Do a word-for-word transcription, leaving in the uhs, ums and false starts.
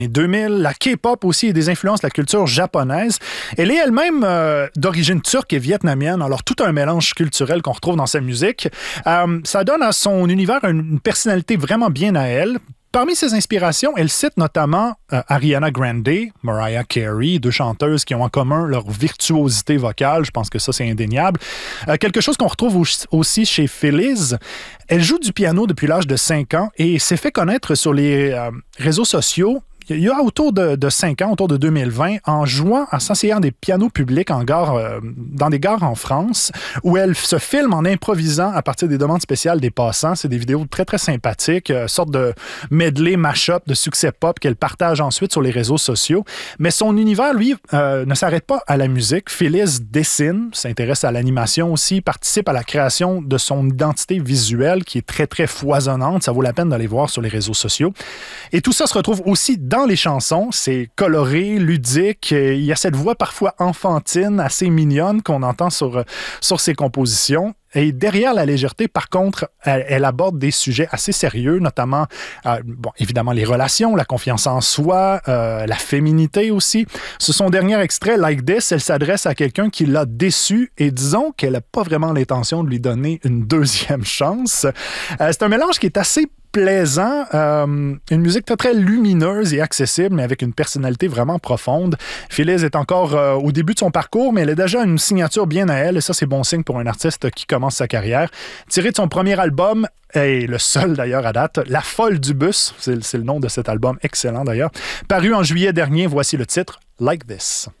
deux mille, la K-pop aussi et des influences de la culture japonaise. Elle est elle-même euh, d'origine turque et vietnamienne, alors tout un mélange culturel qu'on retrouve dans sa musique. Euh, ça donne à son univers une personnalité vraiment bien à elle. Parmi ses inspirations, elle cite notamment euh, Ariana Grande, Mariah Carey, deux chanteuses qui ont en commun leur virtuosité vocale. Je pense que ça, c'est indéniable. Euh, quelque chose qu'on retrouve aussi chez Phyllis. Elle joue du piano depuis l'âge de cinq ans et s'est fait connaître sur les euh, réseaux sociaux il y a autour de, de cinq ans, autour de deux mille vingt, en jouant, en s'asseyant des pianos publics en gare, euh, dans des gares en France, où elle se filme en improvisant à partir des demandes spéciales des passants. C'est des vidéos très, très sympathiques, euh, sorte de medley, mash-up de succès pop qu'elle partage ensuite sur les réseaux sociaux. Mais son univers, lui, euh, ne s'arrête pas à la musique. Phyllis dessine, s'intéresse à l'animation aussi, participe à la création de son identité visuelle qui est très, très foisonnante. Ça vaut la peine d'aller voir sur les réseaux sociaux. Et tout ça se retrouve aussi dans les chansons. C'est coloré, ludique. Il y a cette voix parfois enfantine, assez mignonne qu'on entend sur, sur ses compositions. Et derrière la légèreté, par contre, elle, elle aborde des sujets assez sérieux, notamment, euh, bon, évidemment, les relations, la confiance en soi, euh, la féminité aussi. Sur son dernier extrait, Like This, elle s'adresse à quelqu'un qui l'a déçu et disons qu'elle n'a pas vraiment l'intention de lui donner une deuxième chance. Euh, c'est un mélange qui est assez plaisant, euh, une musique très, très lumineuse et accessible, mais avec une personnalité vraiment profonde. Phyllis est encore euh, au début de son parcours, mais elle a déjà une signature bien à elle, et ça, c'est bon signe pour un artiste qui commence sa carrière. Tiré de son premier album, et le seul d'ailleurs à date, La Folle du Bus, c'est, c'est le nom de cet album, excellent d'ailleurs, paru en juillet dernier, voici le titre, Like This.